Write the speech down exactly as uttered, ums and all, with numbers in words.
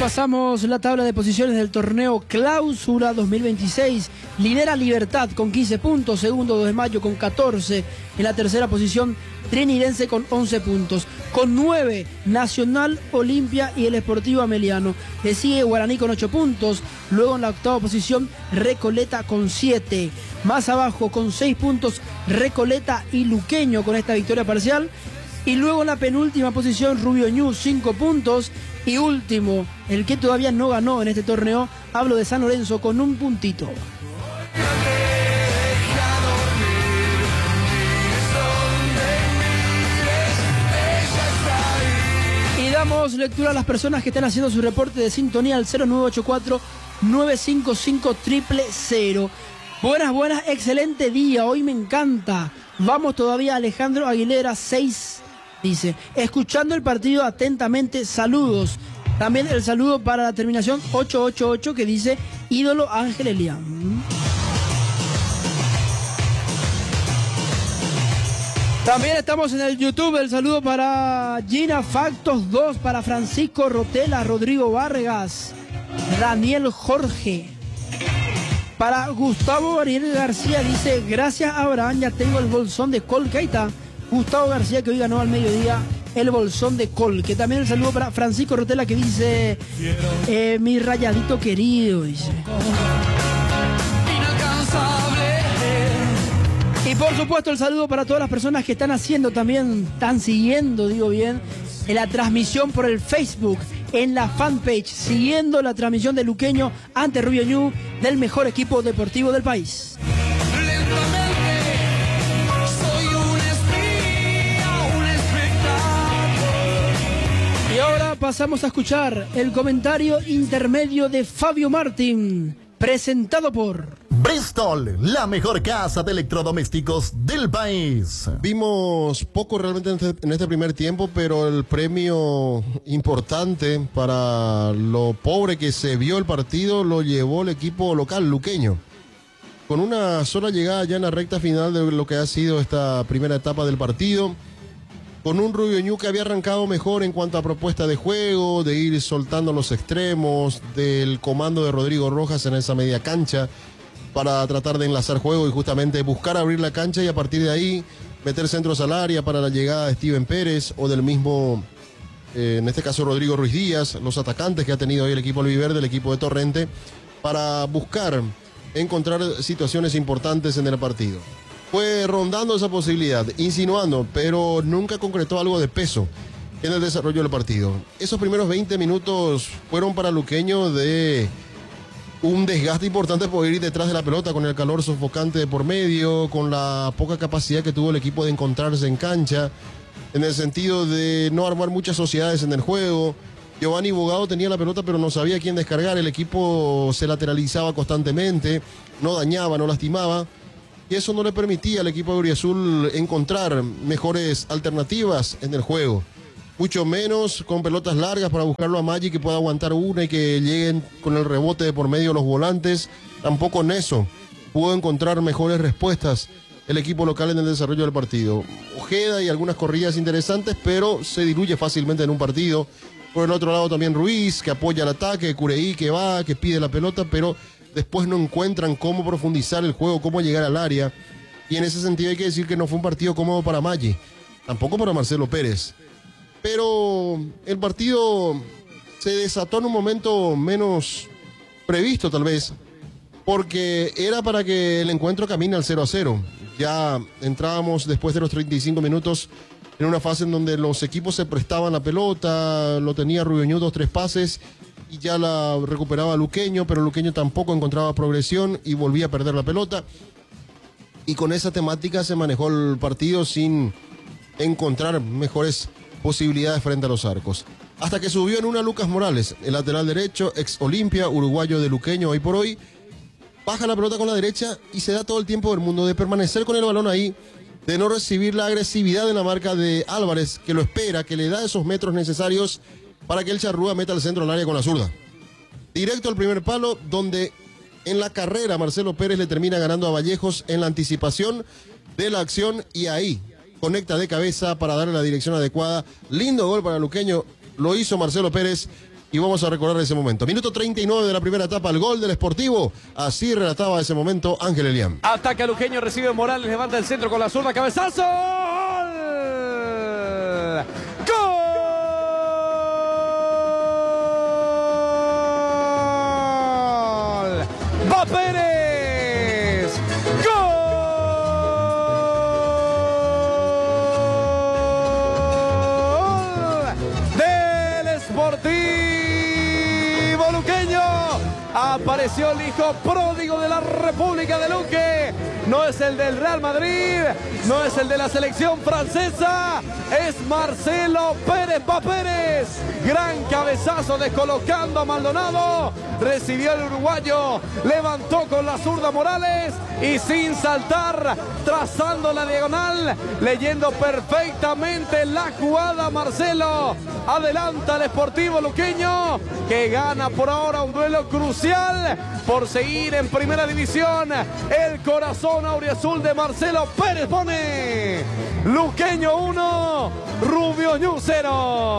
Repasamos la tabla de posiciones del torneo Clausura dos mil veintiséis. Lidera Libertad con quince puntos, segundo dos de Mayo con catorce. En la tercera posición Trinidense con once puntos. Con nueve Nacional, Olimpia y el Sportivo Ameliano. Le sigue Guaraní con ocho puntos. Luego en la octava posición Recoleta con siete. Más abajo con seis puntos Recoleta y Luqueño con esta victoria parcial. Y luego en la penúltima posición Rubio Ñu, cinco puntos. Y último, el que todavía no ganó en este torneo, hablo de San Lorenzo con un puntito. Y damos lectura a las personas que están haciendo su reporte de sintonía al cero nueve ocho cuatro nueve cinco cinco cero cero cero. Buenas, buenas, excelente día, hoy me encanta. Vamos todavía, Alejandro Aguilera, seis. Dice, escuchando el partido atentamente, saludos. También el saludo para la terminación ocho ocho ocho que dice ídolo Ángel Elián. También estamos en el YouTube, el saludo para Gina Factos dos, para Francisco Rotela, Rodrigo Vargas, Daniel Jorge. Para Gustavo Ariel García dice, gracias Abraham, ya tengo el bolsón de Colcaita. Gustavo García, que hoy ganó al mediodía el bolsón de Col. Que también el saludo para Francisco Rotela, que dice, eh, mi rayadito querido, dice. Y por supuesto el saludo para todas las personas que están haciendo también, están siguiendo, digo bien, en la transmisión por el Facebook, en la fanpage, siguiendo la transmisión de Luqueño ante Rubio Ñu, del mejor equipo deportivo del país. Y ahora pasamos a escuchar el comentario intermedio de Fabio Martín, presentado por Bristol, la mejor casa de electrodomésticos del país. Vimos poco realmente en este, en este primer tiempo, pero el premio importante para lo pobre que se vio el partido lo llevó el equipo local, luqueño. Con una sola llegada ya en la recta final de lo que ha sido esta primera etapa del partido. Con un Rubio Ñu que había arrancado mejor en cuanto a propuesta de juego, de ir soltando los extremos, del comando de Rodrigo Rojas en esa media cancha para tratar de enlazar juego y justamente buscar abrir la cancha y a partir de ahí meter centros al área para la llegada de Steven Pérez o del mismo, eh, en este caso Rodrigo Ruiz Díaz, los atacantes que ha tenido hoy el equipo albiverde, el equipo de Torrente, para buscar encontrar situaciones importantes en el partido. Fue rondando esa posibilidad, insinuando, pero nunca concretó algo de peso en el desarrollo del partido. Esos primeros veinte minutos fueron para Luqueño de un desgaste importante por ir detrás de la pelota con el calor sofocante de por medio, con la poca capacidad que tuvo el equipo de encontrarse en cancha, en el sentido de no armar muchas sociedades en el juego. Giovanni Bogado tenía la pelota pero no sabía quién descargar, el equipo se lateralizaba constantemente, no dañaba, no lastimaba. Y eso no le permitía al equipo de Uriazul encontrar mejores alternativas en el juego. Mucho menos con pelotas largas para buscarlo a Maggi que pueda aguantar una y que lleguen con el rebote de por medio los volantes. Tampoco en eso pudo encontrar mejores respuestas el equipo local en el desarrollo del partido. Ojeda y algunas corridas interesantes, pero se diluye fácilmente en un partido. Por el otro lado también Ruiz, que apoya el ataque, Cureí que va, que pide la pelota, pero después no encuentran cómo profundizar el juego, cómo llegar al área. Y en ese sentido hay que decir que no fue un partido cómodo para Maggi, tampoco para Marcelo Pérez. Pero el partido se desató en un momento menos previsto tal vez, porque era para que el encuentro camine al cero a cero. Ya entrábamos después de los treinta y cinco minutos en una fase en donde los equipos se prestaban la pelota, lo tenía Rubio Ñu, dos, tres pases, y ya la recuperaba Luqueño, pero Luqueño tampoco encontraba progresión y volvía a perder la pelota. Y con esa temática se manejó el partido sin encontrar mejores posibilidades frente a los arcos. Hasta que subió en una Lucas Morales, el lateral derecho, ex Olimpia, uruguayo de Luqueño hoy por hoy. Baja la pelota con la derecha y se da todo el tiempo del mundo de permanecer con el balón ahí, de no recibir la agresividad de la marca de Álvarez, que lo espera, que le da esos metros necesarios para que el Charrúa meta el centro al área con la zurda. Directo al primer palo, donde en la carrera Marcelo Pérez le termina ganando a Vallejos en la anticipación de la acción y ahí conecta de cabeza para darle la dirección adecuada. Lindo gol para Luqueño, lo hizo Marcelo Pérez y vamos a recordar ese momento. Minuto treinta y nueve de la primera etapa, el gol del Sportivo. Así relataba ese momento Ángel Eliam. Ataca Luqueño, recibe Morales, levanta el centro con la zurda, cabezazo. ¡Gol! ¡Va Pérez! ¡Gol! Del Sportivo Luqueño. Apareció el hijo pródigo de la República de Luque. No es el del Real Madrid, no es el de la selección francesa, es Marcelo Pérez. Va Pérez, gran cabezazo descolocando a Maldonado, recibió el uruguayo, levantó con la zurda Morales y sin saltar, trazando la diagonal, leyendo perfectamente la jugada Marcelo, adelanta al Sportivo Luqueño, que gana por ahora un duelo crucial por seguir en primera división. El corazón auriazul de Marcelo Pérez pone Luqueño uno, Rubio Ñu cero.